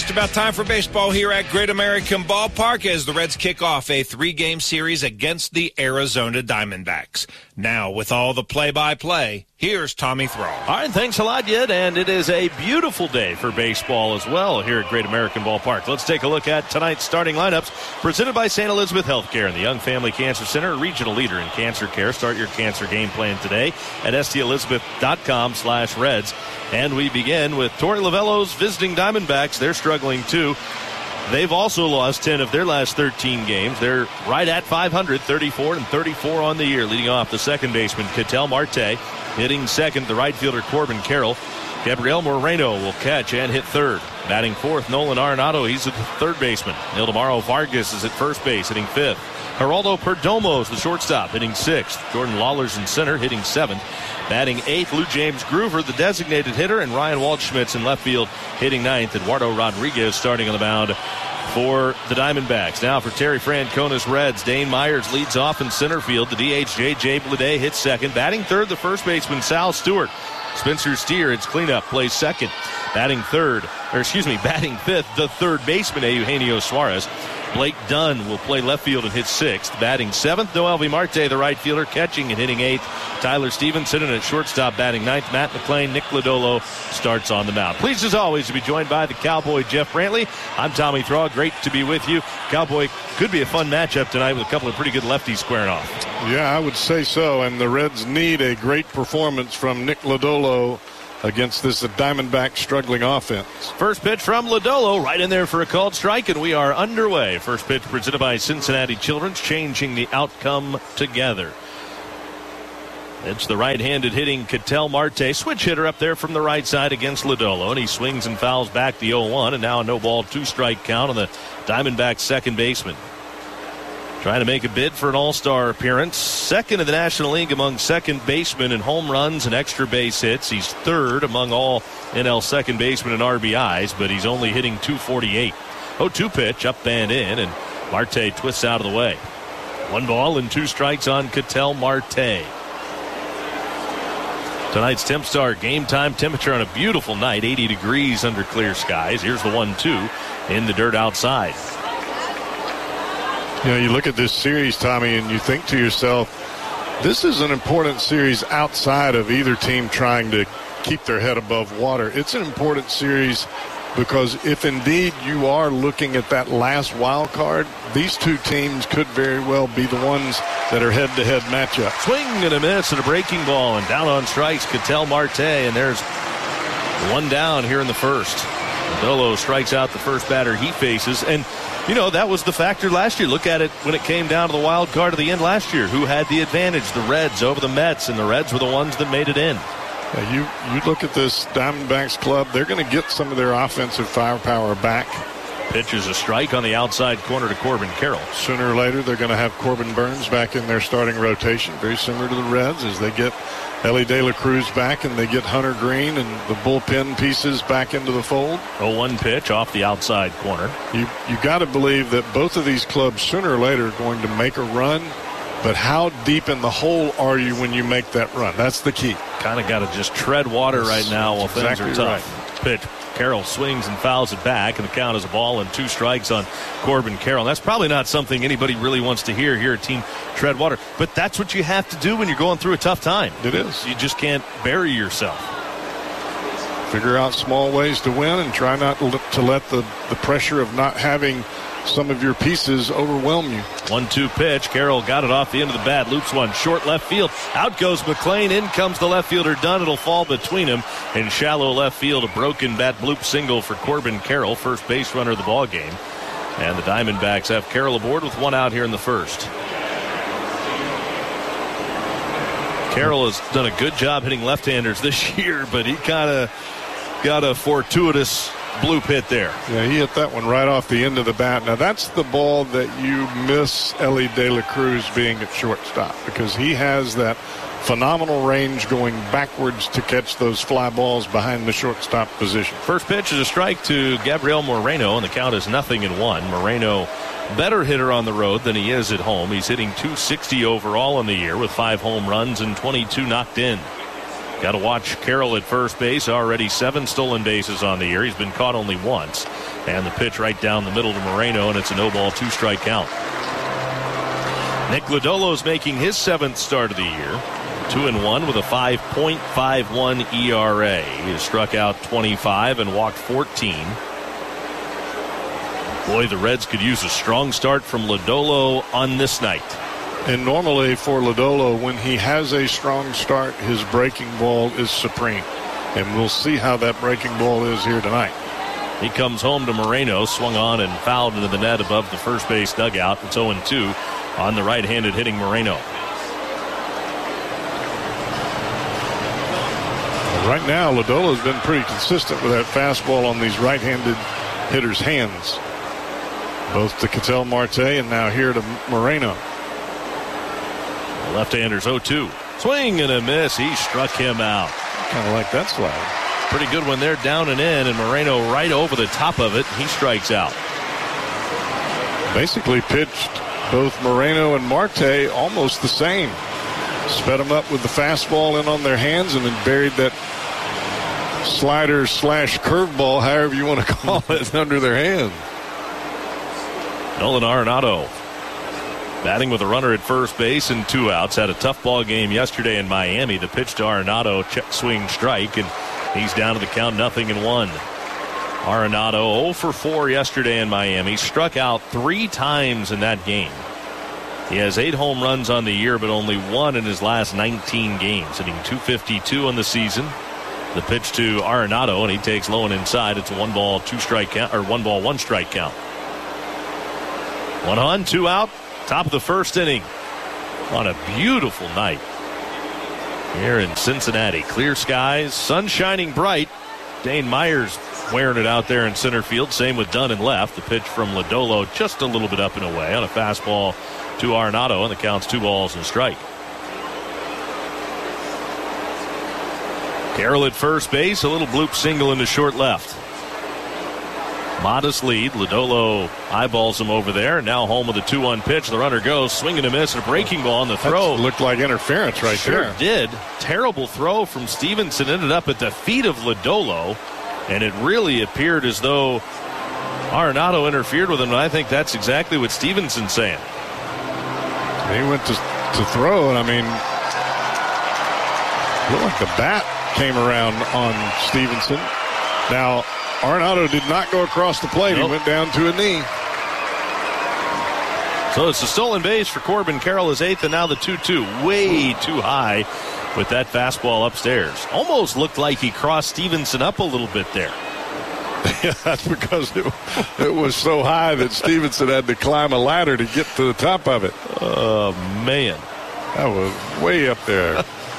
Just about time for baseball here at Great American Ballpark as the Reds kick off a 3-game series against the Arizona Diamondbacks. Now, with all the play-by-play, here's Tommy Thrall. All right, thanks a lot, Yid, and it is a beautiful day for baseball as well here at Great American Ballpark. Let's take a look at tonight's starting lineups presented by St. Elizabeth Healthcare and the Young Family Cancer Center, a regional leader in cancer care. Start your cancer game plan today at stelizabeth.com/Reds. And we begin with Torey Lovullo's visiting Diamondbacks. They're struggling too. They've also lost 10 of their last 13 games. They're right at 500, 34-34 on the year. Leading off the second baseman, Ketel Marte. Hitting second, the right fielder, Corbin Carroll. Gabriel Moreno will catch and hit third. Batting fourth, Nolan Arenado. He's at the third baseman. Ildemaro Vargas is at first base, hitting fifth. Geraldo Perdomo is the shortstop, hitting sixth. Jordan Lawler's in center, hitting seventh. Batting eighth, Lou James Groover, the designated hitter, and Ryan Waldschmidt's in left field, hitting ninth. Eduardo Rodriguez starting on the mound for the Diamondbacks. Now for Terry Francona's Reds, Dane Myers leads off in center field. The DH, J.J. Bleday, hits second. Batting third, the first baseman, Sal Stewart. Spencer Steer, it's cleanup, plays second. Batting fifth, the third baseman, Eugenio Suarez. Blake Dunn will play left field and hit sixth. Batting seventh, Noelvi Marte, the right fielder, catching and hitting eighth. Tyler Stevenson at shortstop, batting ninth. Matt McClain, Nick Lodolo starts on the mound. Pleased as always to be joined by the Cowboy Jeff Brantley. I'm Tommy Thrall. Great to be with you. Cowboy, could be a fun matchup tonight with a couple of pretty good lefties squaring off. Yeah, I would say so. And the Reds need a great performance from Nick Lodolo against this Diamondback struggling offense. First pitch from Lodolo, right in there for a called strike, and we are underway. First pitch presented by Cincinnati Children's, changing the outcome together. It's the right-handed hitting Ketel Marte, switch hitter up there from the right side against Lodolo, and he swings and fouls back the 0-1, and now a no-ball, 2-strike count on the Diamondbacks second baseman. Trying to make a bid for an all-star appearance. Second in the National League among second basemen in home runs and extra base hits. He's third among all NL second basemen in RBIs, but he's only hitting .248. 0-2 pitch, up and in, and Marte twists out of the way. 1 ball and 2 strikes on Ketel Marte. Tonight's Tempstar game time temperature on a beautiful night, 80 degrees under clear skies. Here's the 1-2 in the dirt outside. You know, you look at this series, Tommy, and you think to yourself, this is an important series outside of either team trying to keep their head above water. It's an important series because if indeed you are looking at that last wild card, these two teams could very well be the ones that are head-to-head matchup. Swing and a miss and a breaking ball, and down on strikes, Ketel Marte, and there's one down here in the first. Lodolo strikes out the first batter he faces, and you know, that was the factor last year. Look at it when it came down to the wild card at the end last year. Who had the advantage? The Reds over the Mets, and the Reds were the ones that made it in. You look at this Diamondbacks club, they're going to get some of their offensive firepower back. Pitch is a strike on the outside corner to Corbin Carroll. Sooner or later, they're going to have Corbin Burns back in their starting rotation, very similar to the Reds, as they get Ellie De La Cruz back and they get Hunter Green and the bullpen pieces back into the fold. 0-1 pitch off the outside corner. You got to believe that both of these clubs sooner or later are going to make a run, but how deep in the hole are you when you make that run? That's the key. Kind of got to just tread water right now while things are tough. Pitch. Carroll swings and fouls it back, and the count is a ball and 2 strikes on Corbin Carroll. That's probably not something anybody really wants to hear here at Team Treadwater, but that's what you have to do when you're going through a tough time. It is. You just can't bury yourself. Figure out small ways to win and try not to let the pressure of not having some of your pieces overwhelm you. 1-2 pitch. Carroll got it off the end of the bat. Loops one short left field. Out goes McClain. In comes the left fielder Dunn. It'll fall between him. In shallow left field, a broken bat bloop single for Corbin Carroll, first base runner of the ball game. And the Diamondbacks have Carroll aboard with 1 out here in the first. Carroll has done a good job hitting left-handers this year, but he kind of got a fortuitous bloop hit there. Yeah, he hit that one right off the end of the bat. Now, that's the ball that you miss Ellie De La Cruz being at shortstop, because he has that phenomenal range going backwards to catch those fly balls behind the shortstop position. First pitch is a strike to Gabriel Moreno, and the count is 0-1. Moreno, better hitter on the road than he is at home. He's hitting .260 overall in the year with 5 home runs and 22 knocked in. Got to watch Carroll at first base. Already 7 stolen bases on the year. He's been caught only once. And the pitch right down the middle to Moreno, and it's a no-ball, 2-strike count. Nick Lodolo's making his 7th start of the year. 2-1 with a 5.51 ERA. He has struck out 25 and walked 14. Boy, the Reds could use a strong start from Lodolo on this night. And normally for Lodolo, when he has a strong start, his breaking ball is supreme. And we'll see how that breaking ball is here tonight. He comes home to Moreno, swung on and fouled into the net above the first base dugout. It's 0-2 on the right-handed hitting Moreno. Right now, Lodolo's been pretty consistent with that fastball on these right-handed hitters' hands. Both to Ketel Marte and now here to Moreno. The left-hander's 0-2. Swing and a miss. He struck him out. Kind of like that slide. Pretty good one there, down and in, and Moreno right over the top of it. He strikes out. Basically pitched both Moreno and Marte almost the same. Sped them up with the fastball in on their hands and then buried that slider / curveball, however you want to call it, under their hand. Nolan Arenado batting with a runner at first base and 2 outs. Had a tough ball game yesterday in Miami. The pitch to Arenado, check swing strike, and he's down to the count 0-1. Arenado 0 for 4 yesterday in Miami. Struck out 3 times in that game. He has 8 home runs on the year, but only 1 in his last 19 games, hitting .252 on the season. The pitch to Arenado, and he takes low and inside. It's a 1-ball, 2-strike count, or 1-ball, 1-strike count. 1 on, 2 out. Top of the first inning on a beautiful night here in Cincinnati. Clear skies, sun shining bright. Dane Myers wearing it out there in center field. Same with Dunn in left. The pitch from Lodolo just a little bit up and away on a fastball to Arenado, and the count's 2 balls and strike. Carroll at first base, a little bloop single into short left. Modest lead. Lodolo eyeballs him over there. Now home with a 2-1 pitch. The runner goes. Swing and a miss. A breaking ball on the throw. That looked like interference right there. Sure did. Terrible throw from Stevenson. Ended up at the feet of Lodolo. And it really appeared as though Arenado interfered with him. And I think that's exactly what Stevenson's saying. He went to throw. And I mean, looked like the bat came around on Stevenson. Now, Arenado did not go across the plate. Nope. He went down to a knee. So it's a stolen base for Corbin Carroll, his 8th, and now the 2-2. Way too high with that fastball upstairs. Almost looked like he crossed Stevenson up a little bit there. Yeah, that's because it was so high that Stevenson had to climb a ladder to get to the top of it. Oh, man. That was way up there.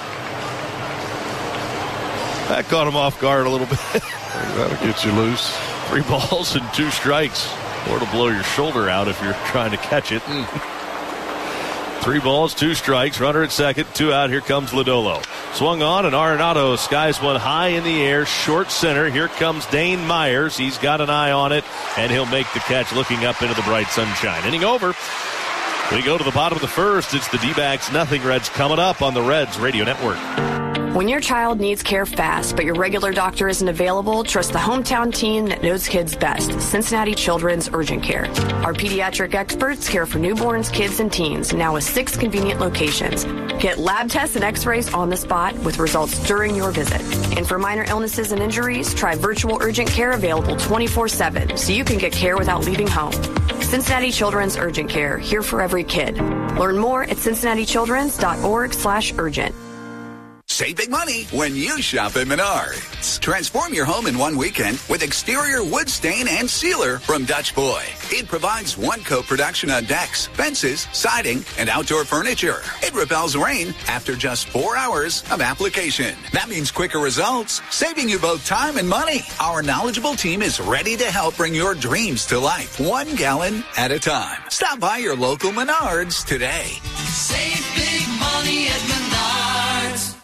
That caught him off guard a little bit. That'll get you loose. 3 balls and 2 strikes. Or to blow your shoulder out if you're trying to catch it. 3 balls, 2 strikes. Runner at second, 2 out. Here comes Lodolo. Swung on, and Arenado skies one high in the air, short center. Here comes Dane Myers. He's got an eye on it, and he'll make the catch looking up into the bright sunshine. Inning over. We go to the bottom of the first. It's the D-backs 0 Reds coming up on the Reds Radio Network. When your child needs care fast, but your regular doctor isn't available, trust the hometown team that knows kids best, Cincinnati Children's Urgent Care. Our pediatric experts care for newborns, kids, and teens, now with 6 convenient locations. Get lab tests and x-rays on the spot with results during your visit. And for minor illnesses and injuries, try virtual urgent care available 24/7 so you can get care without leaving home. Cincinnati Children's Urgent Care, here for every kid. Learn more at cincinnatichildrens.org/urgent. Save big money when you shop at Menards. Transform your home in one weekend with exterior wood stain and sealer from Dutch Boy. It provides one-coat protection on decks, fences, siding, and outdoor furniture. It repels rain after just 4 hours of application. That means quicker results, saving you both time and money. Our knowledgeable team is ready to help bring your dreams to life, 1 gallon at a time. Stop by your local Menards today. Save big money at Menards.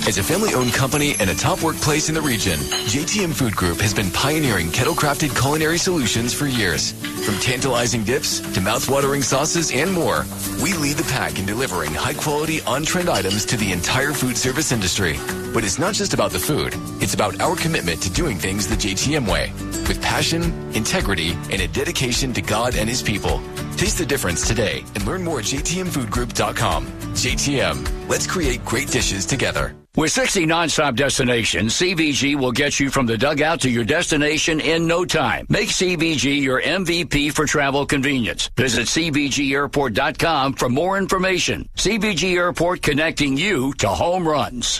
As a family-owned company and a top workplace in the region, JTM Food Group has been pioneering kettle-crafted culinary solutions for years. From tantalizing dips to mouth-watering sauces and more, we lead the pack in delivering high-quality, on-trend items to the entire food service industry. But it's not just about the food. It's about our commitment to doing things the JTM way, with passion, integrity, and a dedication to God and His people. Taste the difference today and learn more at jtmfoodgroup.com. JTM, let's create great dishes together. With 60 nonstop destinations, CVG will get you from the dugout to your destination in no time. Make CVG your MVP for travel convenience. Visit CVGAirport.com for more information. CVG Airport, connecting you to home runs.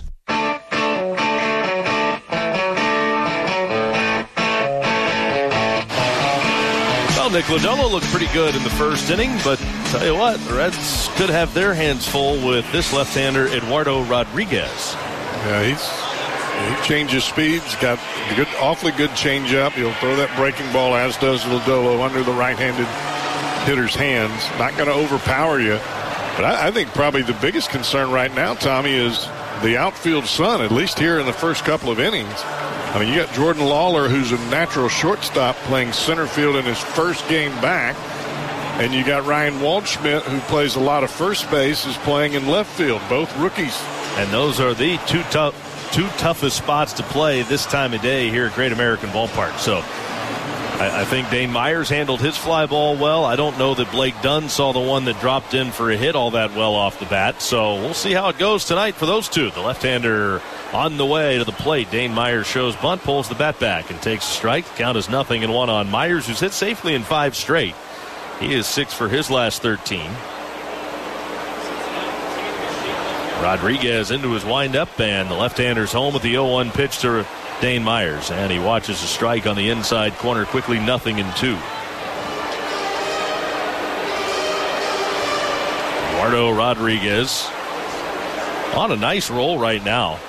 Well, Nick Lodolo looked pretty good in the first inning, but tell you what, the Reds could have their hands full with this left-hander, Eduardo Rodriguez. Yeah, he changes speeds, got a good, awfully good changeup. He'll throw that breaking ball, as does Lodolo, under the right-handed hitter's hands. Not going to overpower you. But I think probably the biggest concern right now, Tommy, is the outfield sun, at least here in the first couple of innings. I mean, you got Jordan Lawler, who's a natural shortstop, playing center field in his first game back. And you got Ryan Waldschmidt, who plays a lot of first base, is playing in left field, both rookies. And those are the two toughest spots to play this time of day here at Great American Ballpark. So I think Dane Myers handled his fly ball well. I don't know that Blake Dunn saw the one that dropped in for a hit all that well off the bat. So we'll see how it goes tonight for those two. The left-hander on the way to the plate. Dane Myers shows bunt, pulls the bat back, and takes a strike. Count is 0-1 on Myers, who's hit safely in 5 straight. He is 6 for his last 13. Rodriguez into his windup, and the left-hander's home with the 0-1 pitch to Dane Myers, and he watches a strike on the inside corner quickly, 0-2. Eduardo Rodriguez on a nice roll right now.